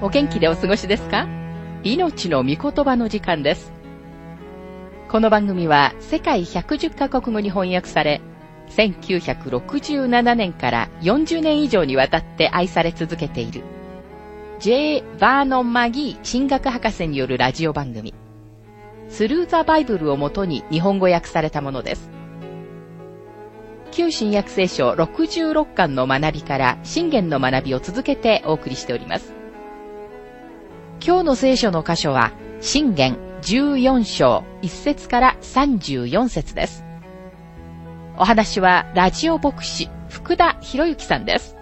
お元気でお過ごしですか？命の御言葉の時間です。この番組は世界110カ国語に翻訳され、1967年から40年以上にわたって愛され続けている J. バーノン・マギー神学博士によるラジオ番組、スルー・ザ・バイブルをもとに日本語訳されたものです。旧新約聖書66巻の学びから箴言の学びを続けてお送りしております。今日の聖書の箇所は箴言14章1節から34節です。お話はラジオ牧師福田博之さんです。